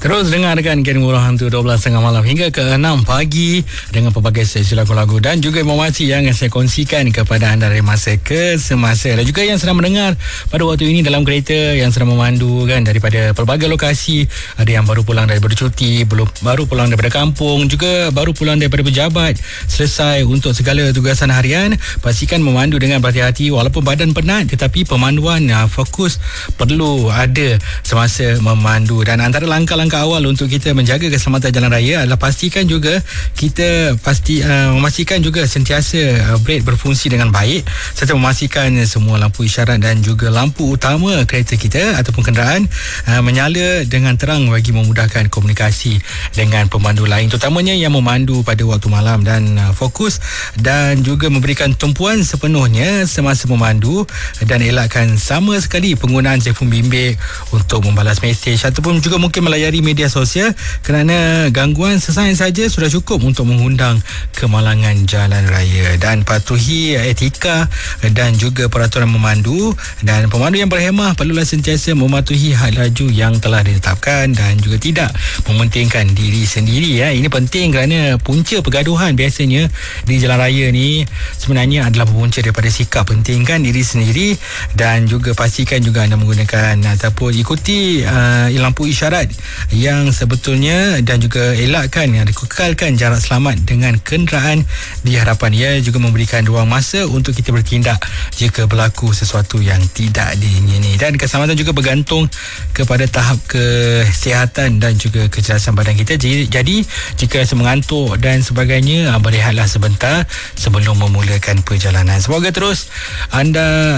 Terus dengarkan Ken Murah Hantu 12.30 malam hingga ke 6 pagi dengan pelbagai sesi lagu-lagu dan juga informasi yang saya kongsikan kepada anda dari masa ke semasa. Dan juga yang sedang mendengar pada waktu ini dalam kereta, yang sedang memandu kan daripada pelbagai lokasi. Ada yang baru pulang daripada cuti, baru pulang daripada kampung, juga baru pulang daripada pejabat, selesai untuk segala tugasan harian. Pastikan memandu dengan berhati-hati walaupun badan penat, tetapi pemanduan fokus perlu ada semasa memandu. Dan antara langkah-langkah awal untuk kita menjaga keselamatan jalan raya adalah pastikan juga kita memastikan juga sentiasa brake berfungsi dengan baik serta memastikan semua lampu isyarat dan juga lampu utama kereta kita ataupun kenderaan menyala dengan terang bagi memudahkan komunikasi dengan pemandu lain, terutamanya yang memandu pada waktu malam, dan fokus dan juga memberikan tumpuan sepenuhnya semasa memandu dan elakkan sama sekali penggunaan telefon bimbit untuk membalas mesej ataupun juga mungkin melayari media sosial, kerana gangguan sesaat saja sudah cukup untuk mengundang kemalangan jalan raya. Dan patuhi etika dan juga peraturan memandu, dan pemandu yang berhemah perlulah sentiasa mematuhi had laju yang telah ditetapkan dan juga tidak mementingkan diri sendiri. Ini penting kerana punca pergaduhan biasanya di jalan raya ni sebenarnya adalah punca daripada sikap pentingkan diri sendiri, dan juga pastikan juga anda menggunakan ataupun ikuti lampu isyarat yang sebetulnya, dan juga elakkan kekalkan jarak selamat dengan kenderaan di hadapan. Ia juga memberikan ruang masa untuk kita bertindak jika berlaku sesuatu yang tidak diingini. Dan keselamatan juga bergantung kepada tahap kesihatan dan juga kecerdasan badan kita. Jadi jika rasa mengantuk dan sebagainya, berehatlah sebentar sebelum memulakan perjalanan. Semoga terus anda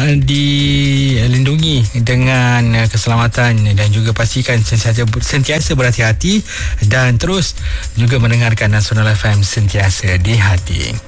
dilindungi dengan keselamatan, dan juga pastikan sentiasa berhati-hati dan terus juga mendengarkan Nasional FM sentiasa di hati.